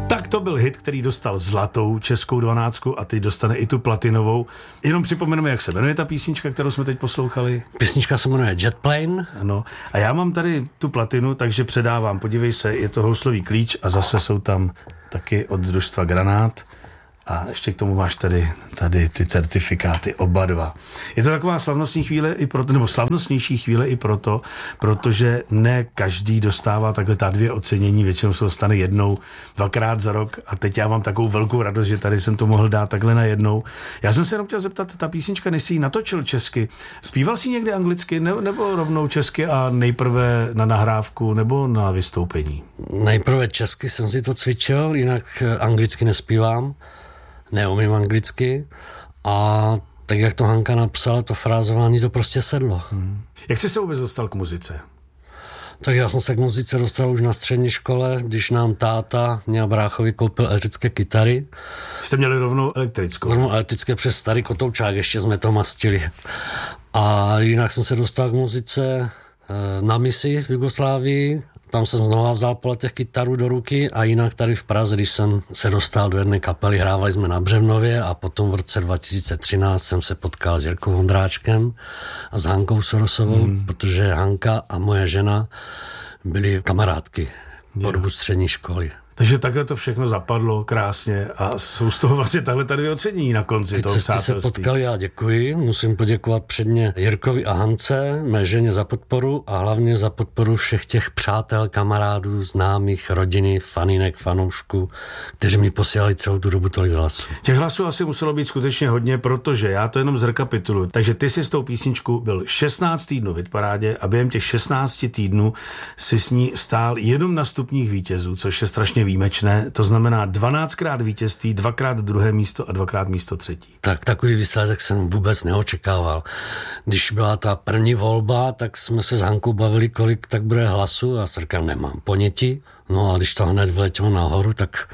Tak to byl hit, který dostal zlatou českou 12 a teď dostane i tu platinovou. Jenom připomeneme, jak se jmenuje ta písnička, kterou jsme teď poslouchali. Písnička se jmenuje Jet Plane. Ano. A já mám tady tu platinu, takže předávám. Podívej se, je to houslový klíč a zase jsou tam taky od družstva Granát. A ještě k tomu máš tady ty certifikáty, oba dva. Je to taková slavnostní chvíle i proto, nebo slavnostnější chvíle i proto, protože ne každý dostává takhle ta 2 ocenění, většinou se dostane jednou, 2krát za rok a teď já mám takovou velkou radost, že tady jsem to mohl dát takhle na jednou. Já jsem se jenom chtěl zeptat, ta písnička, než jsi ji natočil česky, zpíval jsi někdy anglicky nebo rovnou česky a nejprve na nahrávku nebo na vystoupení? Nejprve česky jsem si to cvičil, jinak anglicky nespívám. Neumím anglicky a tak, jak to Hanka napsala, to frázování to prostě sedlo. Jak jsi se vůbec dostal k muzice? Tak já jsem se k muzice dostal už na střední škole, když nám táta mě a bráchovi koupil elektrické kytary. Jste měli rovnou elektrickou? Rovnou elektrické přes starý kotoučák, ještě jsme to mastili. A jinak jsem se dostal k muzice na misi v Jugoslávii. Tam jsem znova vzal po letech kytaru do ruky a jinak tady v Praze, když jsem se dostal do jedné kapely, hrávali jsme na Břevnově a potom v roce 2013 jsem se potkal s Jirkou Vondráčkem a s Hankou Sorosovou, protože Hanka a moje žena byly kamarádky po dobu střední školy. Takže takhle to všechno zapadlo krásně a jsou z toho vlastně tahle tady ocenění na konci Ty toho přátelství. Se potkali, já děkuji. Musím poděkovat předně Jirkovi a Hance, mé ženě za podporu a hlavně za podporu všech těch přátel, kamarádů, známých, rodiny, faninek, fanoušků, kteří mi posílali celou tu dobu tolik hlasů. Těch hlasů asi muselo být skutečně hodně, protože já to jenom zrekapituluji. Takže ty si s tou písničkou byl 16 týdnů v hitparádě a během těch 16 týdnů si s ní stál jenom na stupních vítězů, což je strašně výjimečné, to znamená 12krát vítězství, 2krát druhé místo a 2krát místo třetí. Tak takový výsledek jsem vůbec neočekával. Když byla ta první volba, tak jsme se s Hankou bavili, kolik tak bude hlasu a já říkám, nemám ponětí. No a když to hned vletělo nahoru, tak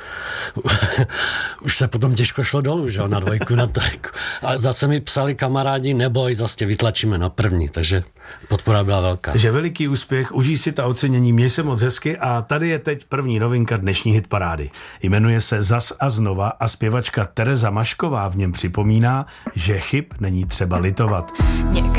už se potom těžko šlo dolů, že jo, na 2, na 3. Ale zase mi psali kamarádi, neboj, zase tě vytlačíme na první, takže podpora byla velká. Takže veliký úspěch, užij si ta ocenění, měj se moc hezky a tady je teď první novinka dnešní hitparády. Jmenuje se Zas a znova a zpěvačka Tereza Mašková v něm připomíná, že chyb není třeba litovat.